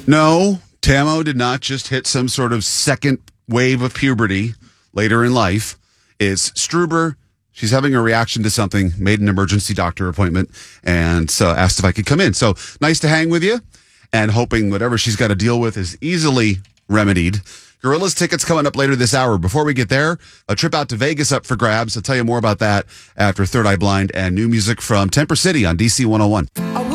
No, Tamo did not just hit some sort of second wave of puberty later in life. It's Struber. She's having a reaction to something, made an emergency doctor appointment, and so asked if I could come in. So nice to hang with you, and hoping whatever she's got to deal with is easily remedied. Gorillas tickets coming up later this hour. Before we get there, a trip out to Vegas up for grabs. I'll tell you more about that after Third Eye Blind and new music from Temper City on DC 101.